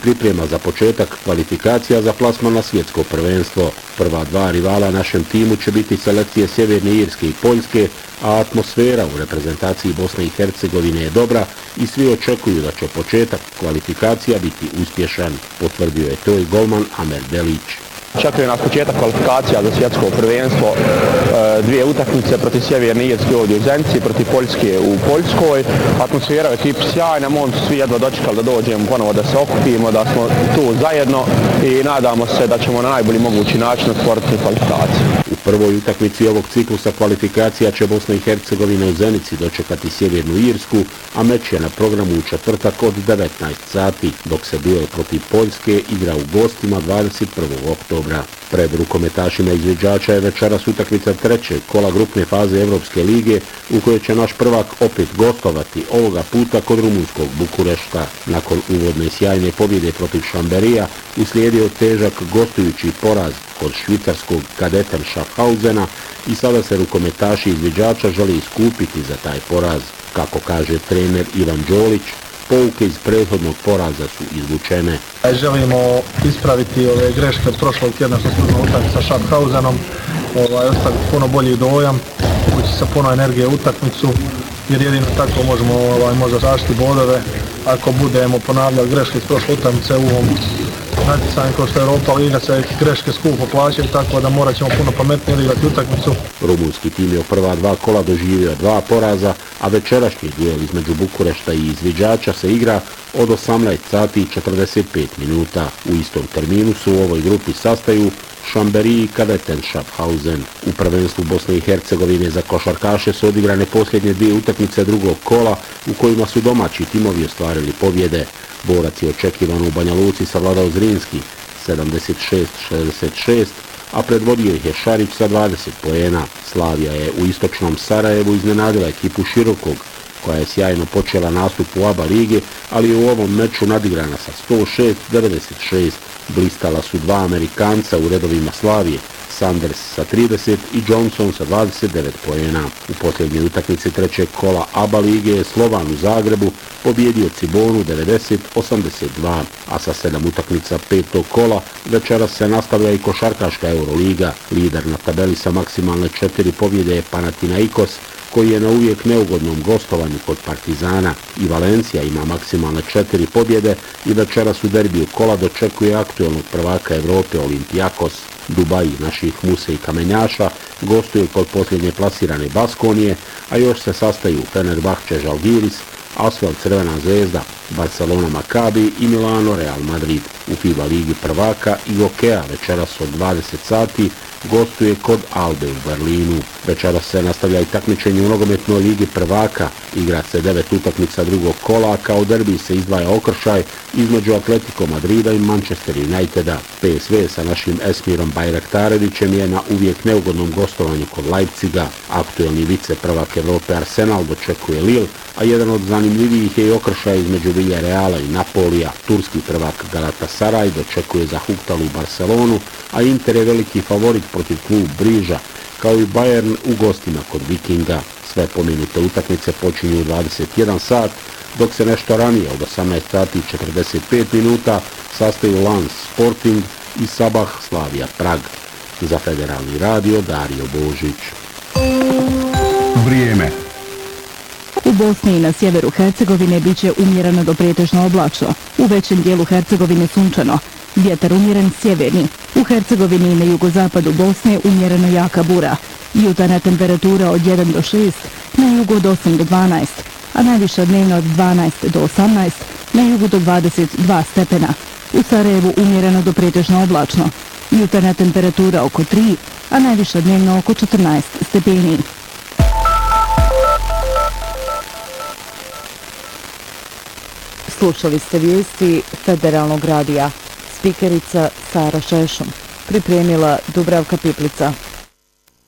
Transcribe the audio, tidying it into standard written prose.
priprema za početak kvalifikacija za plasman na svjetsko prvenstvo. Prva dva rivala našem timu će biti selekcije Sjeverne Irske i Poljske, a atmosfera u reprezentaciji Bosne i Hercegovine je dobra i svi očekuju da će početak kvalifikacija biti uspješan, potvrdio je to i golman Amer Delić. Čekaju nas početak kvalifikacija za svjetsko prvenstvo, dvije utakmice protiv Sjeverne Irske ovdje u Zenici, protiv Poljske u Poljskoj. Atmosfera je ekipi sjajna, momci svi jedva dočekali da dođemo ponovo da se okupimo, da smo tu zajedno i nadamo se da ćemo na najbolji mogući način otvoriti kvalifikacije. U prvoj utakmici ovog ciklusa kvalifikacija će Bosna i Hercegovina u Zenici dočekati Sjevernu Irsku, a meč je na programu u četvrtak od 19 sati, dok se duel protiv Poljske igra u gostima 21. oktobra. Pred rukometašima izviđača je večeras utakmica trećeg kola grupne faze Evropske lige u kojoj će naš prvak opet gostovati, ovoga puta kod rumunskog Bukurešta. Nakon uvodne sjajne pobjede protiv Šamberija uslijedio težak gostujući poraz kod švicarskog Kadeten Schaffhausena i sada se rukometaši izviđača žele iskupiti za taj poraz. Kako kaže trener Ivan Đolić, pouke iz prethodnog poraza su izvučene. Želimo ispraviti ove greške od prošlog tjedna što smo utakmicu sa Schaffhausenom, ostaviti puno bolji dojam, ući sa puno energije u utakmicu, jer jedino tako možemo možda zaštiti bodove ako budemo ponavljali greške iz prošle utakmice u ovom natjecanju kao što je Europa Liga, se greške skupo plaćaju, tako da morat ćemo puno pametnije igrati utakmicu. Rumunski tim je u prva dva kola doživio 2 poraza, a večerašnji duel između Bukurešta i izviđača se igra od 18 sati i 45 minuta. U istom terminu su u ovoj grupi sastaju Šamberij i Kadeten Schaffhausen. U prvenstvu Bosne i Hercegovine za košarkaše su odigrane posljednje dvije utakmice drugog kola u kojima su domaći timovi ostvarili pobjede. Borac je očekivano u Banja Luci savladao Zrinski 76-66, a predvodio ih je Šarić sa 20 poena. Slavija je u istočnom Sarajevu iznenadila ekipu Širokog, koja je sjajno počela nastup u ABA lige, ali je u ovom meču nadigrana sa 106-96. Blistala su dva Amerikanca u redovima Slavije, Sanders sa 30 i Johnson sa 29 poena. U posljednjoj utakmici trećeg kola ABA lige je Slovan u Zagrebu pobjedio Cibonu 90-82, a sa 7 utakmica petog kola večeras se nastavlja i košarkaška Euroliga. Lider na tabeli sa maksimalne 4 pobjede je Panathinaikos, koji je na uvijek neugodnom gostovanju kod Partizana, i Valencija ima maksimalne 4 pobjede i večeras u derbiju kola dočekuje aktuelnog prvaka Evrope Olympiakos. Dubaji naših Muse i Kamenjaša gostuje kod posljednje plasirane Baskonije, a još se sastaju Fenerbahče Žalgiris, Asvel Crvena zvezda, Barcelona Maccabi i Milano Real Madrid. U FIBA ligi prvaka i Gokeja večeras od 20 sati gostuje kod Albe u Berlinu. Večeras se nastavlja i takmičenje u nogometnoj ligi prvaka. Igra se 9 utakmica drugog kola, kao derbi se izdvaja okršaj između Atletico Madrida i Manchester Uniteda. PSV sa našim Esmirom Bajraktarevićem je na uvijek neugodnom gostovanju kod Leipziga. Aktuelni vice prvak Evrope Arsenal dočekuje Lille, a jedan od zanimljivijih je i okršaj između Villareala i Napolija. Turski prvak Galatasaray dočekuje zahuktalu Barcelonu, a Inter je veliki favorit protiv klub Briža, kao i Bayern u gostima kod Vikinga. Sve pomenute utakmice počinju u 21 sat, dok se nešto ranije od 18 sati i 45 minuta sastaju Lens Sporting i Sabah Slavija Prag. Za Federalni radio Dario Božić. Vrijeme. U Bosni i na sjeveru Hercegovine bit će umjereno do pretežno oblačno. U većem dijelu Hercegovine sunčano. Vjetar umjeren sjeverni. U Hercegovini i na jugozapadu Bosne umjereno jaka bura. Jutarnja temperatura od 1 do 6, na jugu od 8 do 12, a najviša dnevna od 12 do 18, na jugu do 22 stepena. U Sarajevu umjereno do pretežno oblačno. Jutarnja temperatura oko 3, a najviša dnevna oko 14 stepeni. Slušali ste vijesti Federalnog radija. Spikerica Sara Šešum. Pripremila Dubravka Piplica.